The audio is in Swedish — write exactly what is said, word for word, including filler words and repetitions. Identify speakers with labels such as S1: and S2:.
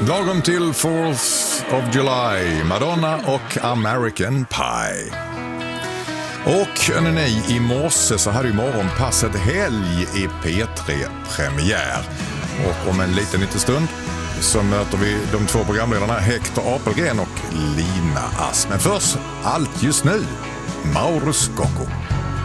S1: Lagom till fourth of July, Madonna och American Pie. Och ni, i morse så hade ju morgonpasset helg i P tre-premiär. Och om en liten liten stund så möter vi de två programledarna Hector Apelgren och Lina Ask. Men först, allt just nu, Mauro Scocco.